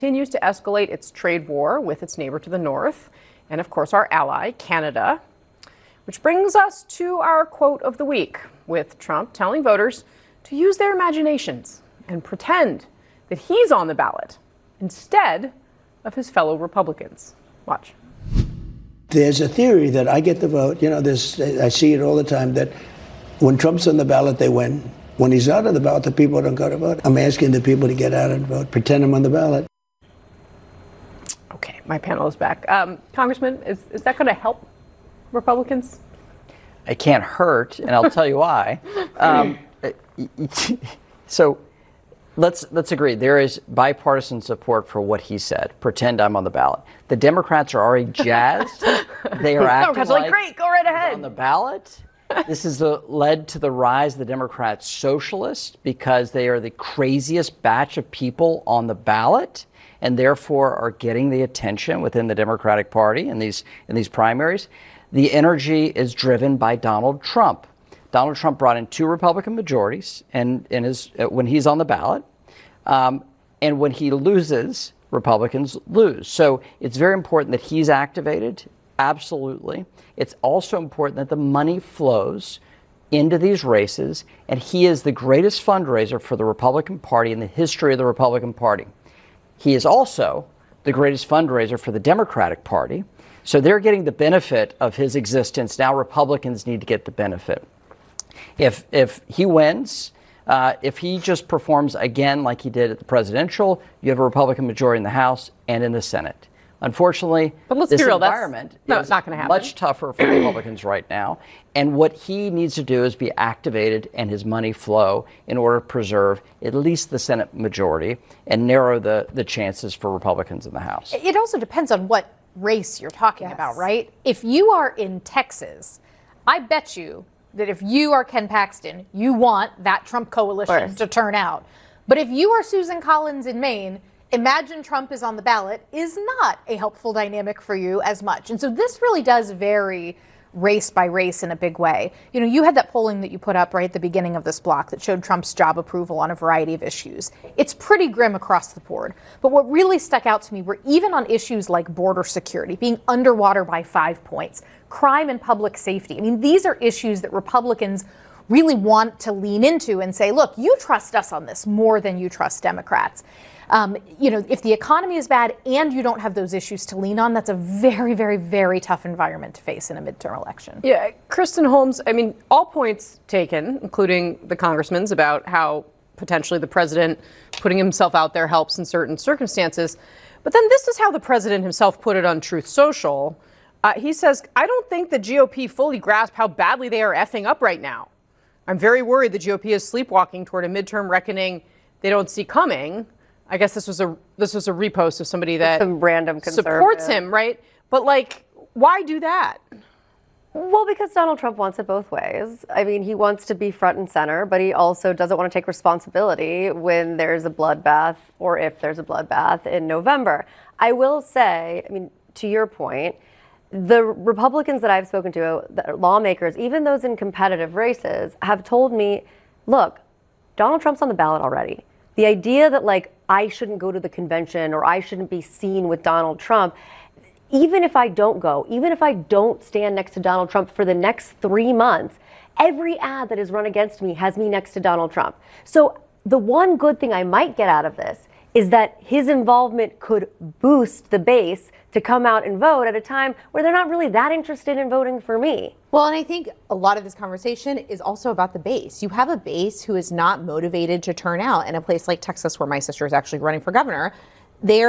continues to escalate its trade war with its neighbor to the north, and of course our ally, Canada. Which brings us to our quote of the week, with Trump telling voters to use their imaginations and pretend that he's on the ballot instead of his fellow Republicans. Watch. There's a theory that I get the vote. I see it all the time, that when Trump's on the ballot, they win. When he's out of the ballot, the people don't go to vote. I'm asking the people to get out and vote, pretend I'm on the ballot. Okay, my panel is back. Congressman, is that going to help Republicans? It can't hurt, and I'll tell you why. So let's agree. There is bipartisan support for what he said. Pretend I'm on the ballot. The Democrats are already jazzed. They are acting like great, go right ahead. On the ballot. This has led to the rise of the Democrat socialists because they are the craziest batch of people on the ballot, and therefore are getting the attention within the Democratic Party in these primaries. The energy is driven by Donald Trump. Donald Trump brought in 2 Republican majorities when he's on the ballot, and when he loses, Republicans lose. So it's very important that he's activated. Absolutely. It's also important that the money flows into these races, and he is the greatest fundraiser for the Republican Party in the history of the Republican Party. He is also the greatest fundraiser for the Democratic Party. So they're getting the benefit of his existence. Now Republicans need to get the benefit. If he wins, if he just performs again like he did at the presidential, you have a Republican majority in the House and in the Senate. Unfortunately, this environment is not going to happen. Much tougher for Republicans right now. And what he needs to do is be activated and his money flow in order to preserve at least the Senate majority and narrow the chances for Republicans in the House. It also depends on what race you're talking about, right? If you are in Texas, I bet you that if you are Ken Paxton, you want that Trump coalition to turn out. But if you are Susan Collins in Maine, imagine Trump is on the ballot is not a helpful dynamic for you as much. And so this really does vary race by race in a big way. You had that polling that you put up right at the beginning of this block that showed Trump's job approval on a variety of issues. It's pretty grim across the board. But what really stuck out to me were even on issues like border security, being underwater by 5 points, crime and public safety. I mean, these are issues that Republicans really want to lean into and say, look, you trust us on this more than you trust Democrats. If the economy is bad and you don't have those issues to lean on, that's a very, very, very tough environment to face in a midterm election. Yeah, Kristen Holmes, I mean, all points taken, including the congressman's, about how potentially the president putting himself out there helps in certain circumstances. But then this is how the president himself put it on Truth Social. He says, I don't think the GOP fully grasp how badly they are effing up right now. I'm very worried the GOP is sleepwalking toward a midterm reckoning they don't see coming. I guess this was a repost of somebody that some random supports him, right? But why do that? Well, because Donald Trump wants it both ways. I mean, he wants to be front and center, but he also doesn't want to take responsibility when there's a bloodbath or if there's a bloodbath in November. I will say, I mean, to your point, the Republicans that I've spoken to, the lawmakers, even those in competitive races, have told me, look, Donald Trump's on the ballot already. The idea that I shouldn't go to the convention or I shouldn't be seen with Donald Trump, even if I don't go, even if I don't stand next to Donald Trump for the next 3 months, every ad that is run against me has me next to Donald Trump. So the one good thing I might get out of this is that his involvement could boost the base to come out and vote at a time where they're not really that interested in voting for me. Well, and I think a lot of this conversation is also about the base. You have a base who is not motivated to turn out in a place like Texas, where my sister is actually running for governor. They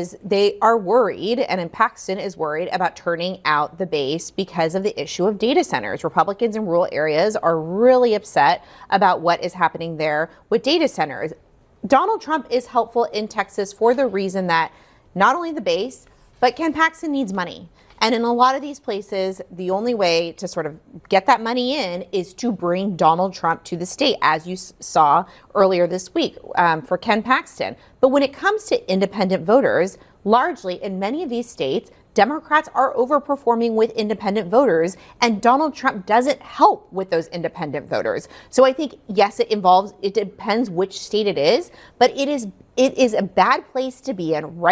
are worried, and in Paxton is worried about turning out the base because of the issue of data centers. Republicans in rural areas are really upset about what is happening there with data centers. Donald Trump is helpful in Texas for the reason that not only the base, but Ken Paxton needs money. And in a lot of these places, the only way to sort of get that money in is to bring Donald Trump to the state, as you saw earlier this week for Ken Paxton. But when it comes to independent voters, largely in many of these states, Democrats are overperforming with independent voters, and Donald Trump doesn't help with those independent voters. So I think, yes, it depends which state it is, but it is a bad place to be in right